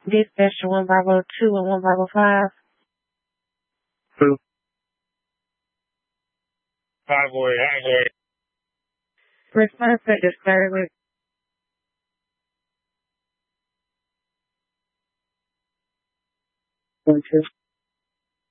Dispatch 1502 and 1505. Two. 508. Response at this service. Okay.